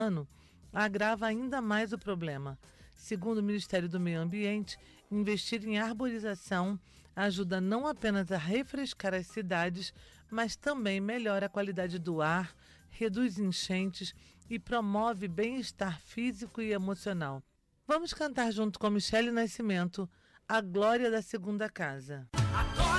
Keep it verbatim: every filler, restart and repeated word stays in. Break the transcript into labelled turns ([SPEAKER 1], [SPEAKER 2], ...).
[SPEAKER 1] ano agrava ainda mais o problema. Segundo o Ministério do Meio Ambiente, investir em arborização ajuda não apenas a refrescar as cidades, mas também melhora a qualidade do ar, reduz enchentes e promove bem-estar físico e emocional. Vamos cantar junto com Michele Nascimento, A Glória da Segunda Casa.